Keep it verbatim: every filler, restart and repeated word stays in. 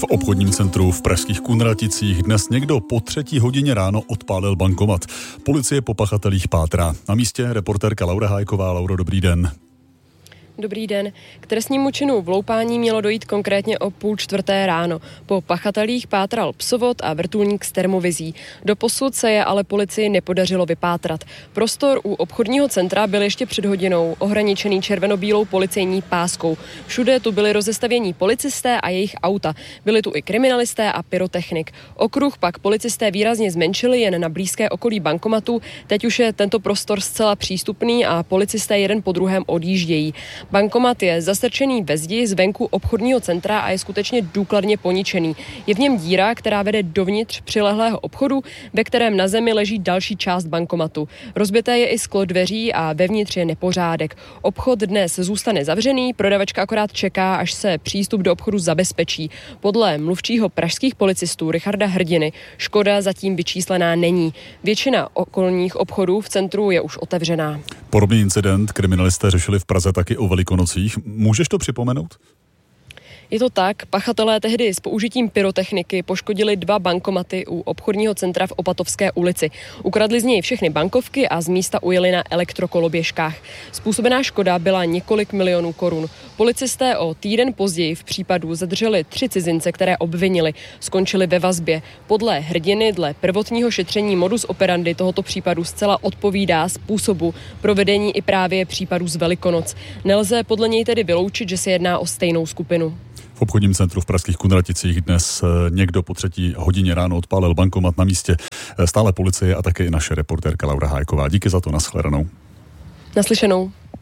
V obchodním centru v pražských Kunraticích dnes někdo po třetí hodině ráno odpálil bankomat. Policie po pachatelích pátrá. Na místě reportérka Laura Hájková. Lauro, dobrý den. Dobrý den. K trestnímu činu vloupání mělo dojít konkrétně o půl čtvrté ráno. Po pachatelích pátral psovod a vrtulník s termovizí. Doposud se je ale policii nepodařilo vypátrat. Prostor u obchodního centra byl ještě před hodinou ohraničený červeno-bílou policejní páskou. Všude tu byli rozestavění policisté a jejich auta. Byli tu i kriminalisté a pyrotechnik. Okruh pak policisté výrazně zmenšili jen na blízké okolí bankomatu. Teď už je tento prostor zcela přístupný a policisté jeden po druhém odjíždějí. Bankomat je zastrčený ve zdi zvenku obchodního centra a je skutečně důkladně poničený. Je v něm díra, která vede dovnitř přilehlého obchodu, ve kterém na zemi leží další část bankomatu. Rozbité je i sklo dveří a vevnitř je nepořádek. Obchod dnes zůstane zavřený, prodavačka akorát čeká, až se přístup do obchodu zabezpečí. Podle mluvčího pražských policistů Richarda Hrdiny škoda zatím vyčíslená není. Většina okolních obchodů v centru je už otevřená. Podobný incident kriminalisté řešili v Praze taky o Velikonocích. Můžeš to připomenout? Je to tak, pachatelé tehdy s použitím pyrotechniky poškodili dva bankomaty u obchodního centra v Opatovské ulici. Ukradli z něj všechny bankovky a z místa ujeli na elektrokoloběžkách. Způsobená škoda byla několik milionů korun. Policisté o týden později v případu zadrželi tři cizince, které obvinili. Skončili ve vazbě. Podle Hrdiny dle prvotního šetření modus operandi tohoto případu zcela odpovídá způsobu provedení i právě případu z Velikonoc. Nelze podle něj tedy vyloučit, že se jedná o stejnou skupinu. V obchodním centru v pražských Kunraticích dnes někdo po třetí hodině ráno odpálil bankomat. Na místě stále policie a také i naše reportérka Laura Hájková. Díky za to, nashledanou. Naslyšenou.